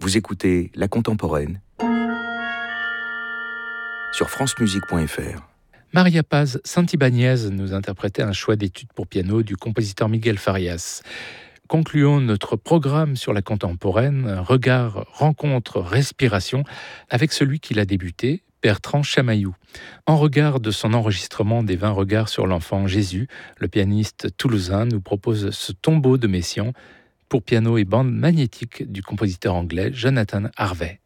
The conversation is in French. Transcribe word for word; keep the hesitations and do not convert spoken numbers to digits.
Vous écoutez La Contemporaine sur france musique point f r. Maria Paz Santibáñez nous interprétait un choix d'études pour piano du compositeur Miguel Farias. Concluons notre programme sur la contemporaine, regard, rencontre, respiration, avec celui qui l'a débuté, Bertrand Chamaillou. En regard de son enregistrement des vingt regards sur l'enfant Jésus, le pianiste toulousain nous propose ce tombeau de Messiaen pour piano et bande magnétique du compositeur anglais Jonathan Harvey.